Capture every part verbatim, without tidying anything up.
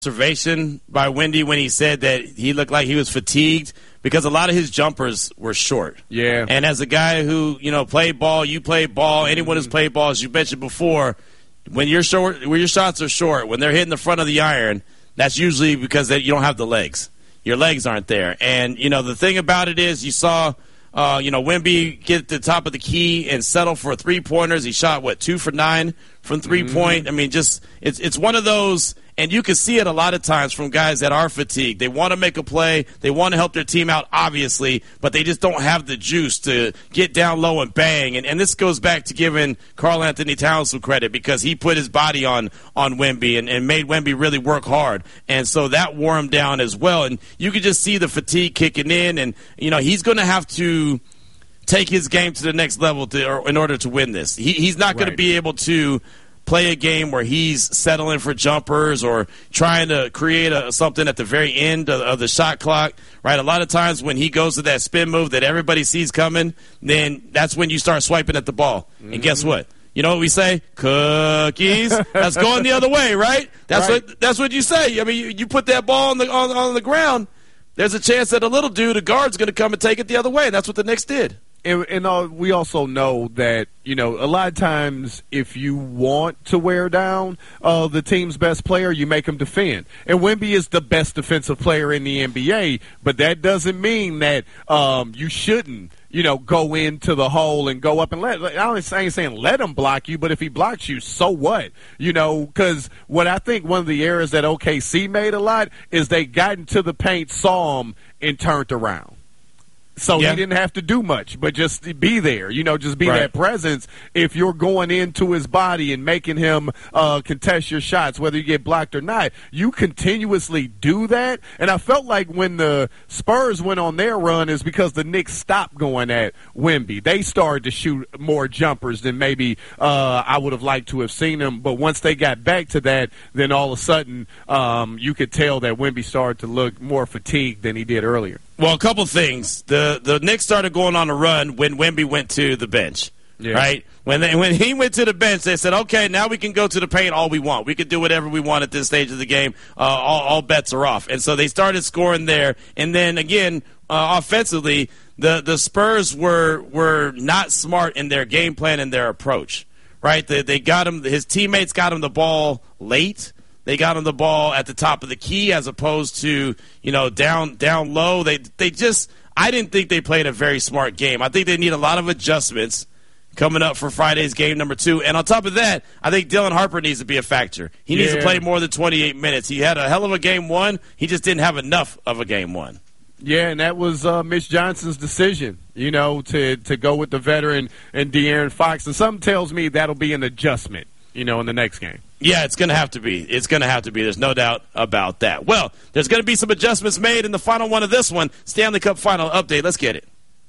observation by Wendy when he said that he looked like he was fatigued because a lot of his jumpers were short. Yeah. And as a guy who, you know, played ball, you played ball, anyone who's played ball, as you mentioned before, when your short, when your shots are short, when they're hitting the front of the iron, that's usually because they, you don't have the legs. Your legs aren't there. And, you know, the thing about it is you saw, uh, you know, Wemby get to the top of the key and settle for three-pointers. He shot, what, two for nine from three-point? Mm-hmm. I mean, just it's it's one of those – and you can see it a lot of times from guys that are fatigued. They want to make a play. They want to help their team out, obviously, but they just don't have the juice to get down low and bang. And, and this goes back to giving Karl Anthony Towns some credit because he put his body on, on Wemby and, and made Wemby really work hard. And so that wore him down as well. And you could just see the fatigue kicking in. And, you know, he's going to have to take his game to the next level to, or, in order to win this. He, he's not going right. to be able to play a game where he's settling for jumpers or trying to create a, something at the very end of, of the shot clock, right? A lot of times when he goes to that spin move that everybody sees coming, then that's when you start swiping at the ball. Mm-hmm. And guess what? You know what we say? Cookies. That's going the other way, right? That's right. what that's what you say. I mean, you, you put that ball on the on, on the ground, there's a chance that a little dude, a guard's going to come and take it the other way, and that's what the Knicks did. And, and uh, we also know that, you know, a lot of times if you want to wear down uh, the team's best player, you make him defend. And Wemby is the best defensive player in the N B A, but that doesn't mean that um, you shouldn't, you know, go into the hole and go up and let – I ain't saying let him block you, but if he blocks you, so what? You know, because what I think one of the errors that O K C made a lot is they got into the paint, saw him, and turned around. So yeah. he didn't have to do much, but just be there, you know, just be right. that presence. If you're going into his body and making him uh, contest your shots, whether you get blocked or not, you continuously do that. And I felt like when the Spurs went on their run is because the Knicks stopped going at Wemby. They started to shoot more jumpers than maybe uh, I would have liked to have seen them. But once they got back to that, then all of a sudden um, you could tell that Wemby started to look more fatigued than he did earlier. Well, a couple things. The the Knicks started going on a run when Wemby went to the bench, yeah. right? When they, when he went to the bench, they said, okay, now we can go to the paint all we want. We can do whatever we want at this stage of the game. Uh, all, all bets are off. And so they started scoring there. And then, again, uh, offensively, the, the Spurs were were not smart in their game plan and their approach, right? They, they got him. His teammates got him the ball late. They got him the ball at the top of the key as opposed to, you know, down down low. They they just – I didn't think they played a very smart game. I think they need a lot of adjustments coming up for Friday's game number two. And on top of that, I think Dylan Harper needs to be a factor. He yeah. needs to play more than twenty-eight minutes. He had a hell of a game one. He just didn't have enough of a game one. Yeah, and that was uh, Mitch Johnson's decision, you know, to, to go with the veteran and De'Aaron Fox. And something tells me that'll be an adjustment, you know, in the next game. Yeah, it's going to have to be. It's going to have to be. There's no doubt about that. Well, there's going to be some adjustments made in the final one of this one. Stanley Cup final update. Let's get it.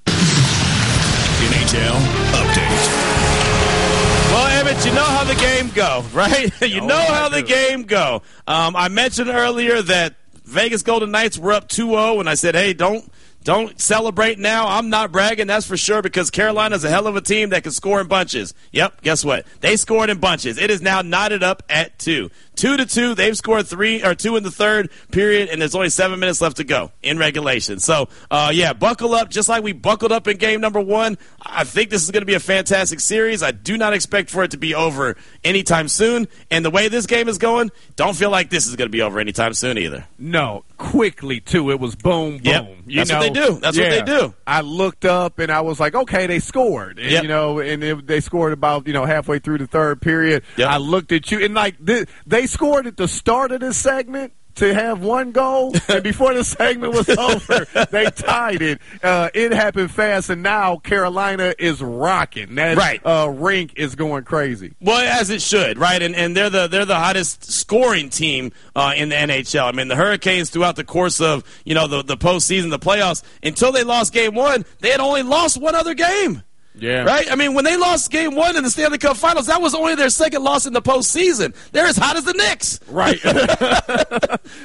N H L update. Well, Emmett, you know how the game go, right? you oh, know how I the do. game go. Um, I mentioned earlier that Vegas Golden Knights were up two oh, and I said, hey, don't. Don't celebrate now. I'm not bragging, that's for sure, because Carolina's a hell of a team that can score in bunches. Yep, guess what? They scored in bunches. It is now knotted up at two. Two to two. They've scored three or two in the third period, and there's only seven minutes left to go in regulation. So, uh, yeah, buckle up, just like we buckled up in game number one. I think this is going to be a fantastic series. I do not expect for it to be over anytime soon. And the way this game is going, don't feel like this is going to be over anytime soon either. No, quickly, too. It was boom, boom. Yep. You That's know, what they do. That's yeah. what they do. I looked up and I was like, okay, they scored. And, yep. you know, and it, they scored about, you know, halfway through the third period. Yep. I looked at you and like they, they scored at the start of this segment to have one goal, and before the segment was over, they tied it. Uh, it happened fast, and now Carolina is rocking. That right. uh, rink is going crazy. Well, as it should, right? And and they're the they're the hottest scoring team uh, in the N H L. I mean, the Hurricanes throughout the course of you know the the postseason, the playoffs, until they lost game one, they had only lost one other game. Yeah. Right? I mean, when they lost game one in the Stanley Cup Finals, that was only their second loss in the postseason. They're as hot as the Knicks. Right.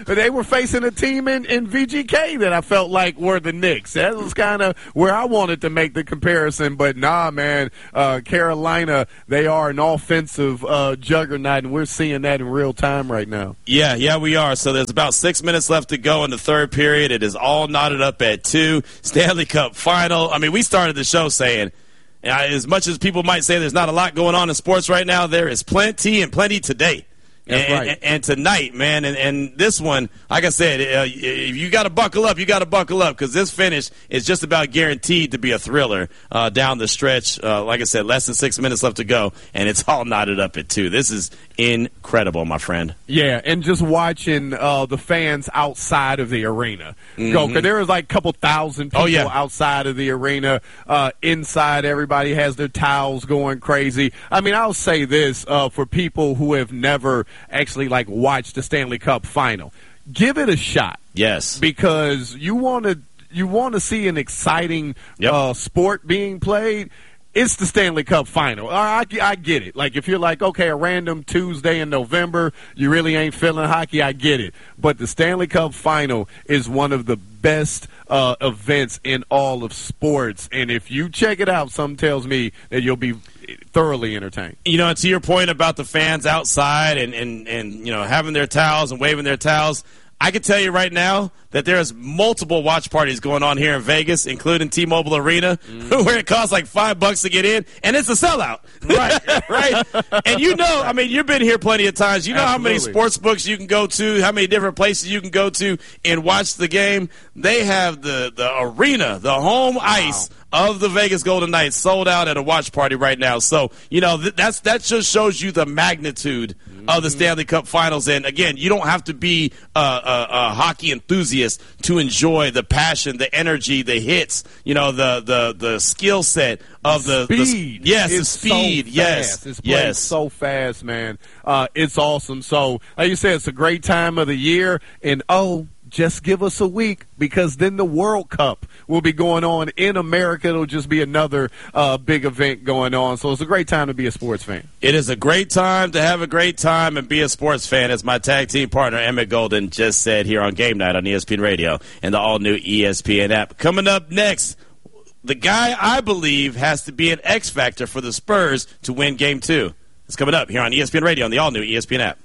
they were facing a team in, in V G K that I felt like were the Knicks. That was kind of where I wanted to make the comparison. But, nah, man, uh, Carolina, they are an offensive uh, juggernaut, and we're seeing that in real time right now. Yeah, yeah, we are. So there's about six minutes left to go in the third period. It is all knotted up at two. Stanley Cup final. I mean, we started the show saying, uh, as much as people might say there's not a lot going on in sports right now, there is plenty and plenty today. That's and, right. and, and tonight, man, and, and this one, like I said, uh, if you got to buckle up, you got to buckle up because this finish is just about guaranteed to be a thriller uh, down the stretch. Uh, like I said, less than six minutes left to go, and it's all knotted up at two. This is incredible, my friend. Yeah, and just watching uh, the fans outside of the arena mm-hmm. go, because there was like a couple thousand people oh, yeah. outside of the arena. Uh, inside, everybody has their towels going crazy. I mean, I'll say this uh, for people who have never actually like watched the Stanley Cup final, give it a shot. Yes, because you want to you want to see an exciting yep. uh, sport being played. It's the Stanley Cup final. I, I get it. Like, if you're like, okay, a random Tuesday in November, you really ain't feeling hockey, I get it. But the Stanley Cup final is one of the best uh, events in all of sports. And if you check it out, something tells me that you'll be thoroughly entertained. You know, to your point about the fans outside and, and, and you know, having their towels and waving their towels, I can tell you right now that there's multiple watch parties going on here in Vegas, including T-Mobile Arena, mm. where it costs like five bucks to get in, and it's a sellout. Right, right. And you know, I mean, you've been here plenty of times. You know Absolutely. How many sports books you can go to, how many different places you can go to and watch the game. They have the, the arena, the home wow. ice of the Vegas Golden Knights sold out at a watch party right now. So, you know, th- that's that just shows you the magnitude mm-hmm. of the Stanley Cup Finals. And, again, you don't have to be a, a, a hockey enthusiast to enjoy the passion, the energy, the hits, you know, the the, the skill set of the speed. The, yes, it's the speed. So yes. Fast. It's played yes. so fast, man. Uh, it's awesome. So, like you said, it's a great time of the year. And, oh, just give us a week because then the World Cup will be going on in America. It'll just be another uh, big event going on. So it's a great time to be a sports fan. It is a great time to have a great time and be a sports fan, as my tag team partner Emmett Golden just said here on Game Night on E S P N Radio and the all-new E S P N app. Coming up next, the guy I believe has to be an X factor for the Spurs to win Game two. It's coming up here on E S P N Radio and the all-new E S P N app.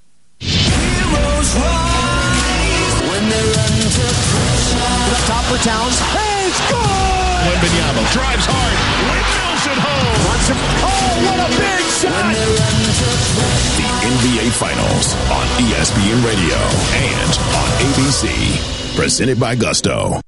Heroes rise when they run to the top for Towns. Hey, score! Wembanyama drives hard. Windmills it home. Wants him. Oh, what a big shot! The N B A Finals on E S P N Radio and on A B C. Presented by Gusto.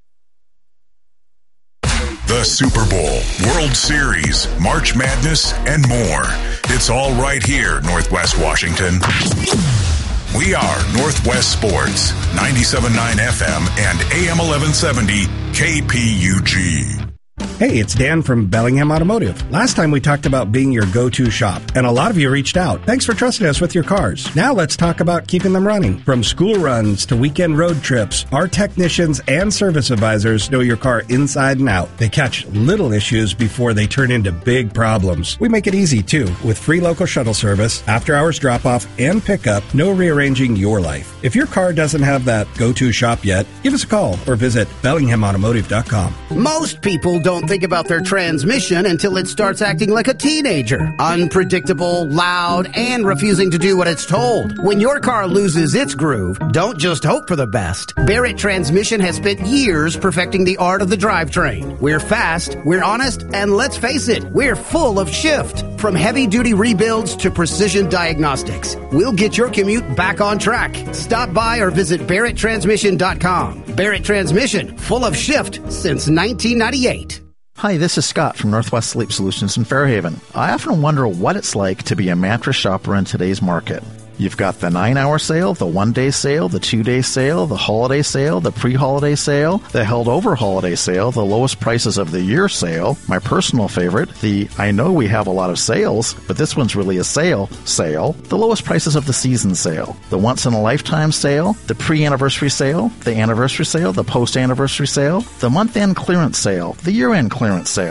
The Super Bowl, World Series, March Madness, and more. It's all right here, Northwest Washington. We are Northwest Sports, ninety-seven point nine F M and A M eleven seventy K P U G. Hey, it's Dan from Bellingham Automotive. Last time we talked about being your go-to shop, and a lot of you reached out. Thanks for trusting us with your cars. Now let's talk about keeping them running. From school runs to weekend road trips, our technicians and service advisors know your car inside and out. They catch little issues before they turn into big problems. We make it easy, too, with free local shuttle service, after-hours drop-off, and pickup, no rearranging your life. If your car doesn't have that go-to shop yet, give us a call or visit bellingham automotive dot com. Most people don't think about their transmission until it starts acting like a teenager. Unpredictable, loud, and refusing to do what it's told. When your car loses its groove, don't just hope for the best. Barrett Transmission has spent years perfecting the art of the drivetrain. We're fast, we're honest, and let's face it, we're full of shift. From heavy-duty rebuilds to precision diagnostics, we'll get your commute back on track. Stop by or visit barrett transmission dot com. Barrett Transmission, full of shift since nineteen ninety-eight. Hi, this is Scott from Northwest Sleep Solutions in Fairhaven. I often wonder what it's like to be a mattress shopper in today's market. You've got the nine-hour sale, the one-day sale, the two-day sale, the holiday sale, the pre-holiday sale, the held-over holiday sale, the lowest prices of the year sale, my personal favorite, the I know we have a lot of sales, but this one's really a sale sale, the lowest prices of the season sale, the once-in-a-lifetime sale, the pre-anniversary sale, the anniversary sale, the post-anniversary sale, the month-end clearance sale, the year-end clearance sale.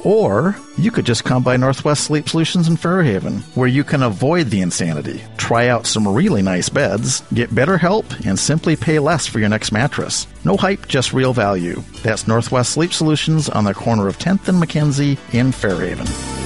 Or you could just come by Northwest Sleep Solutions in Fairhaven, where you can avoid the insanity, try out some really nice beds, get better help, and simply pay less for your next mattress. No hype, just real value. That's Northwest Sleep Solutions on the corner of tenth and Mackenzie in Fairhaven.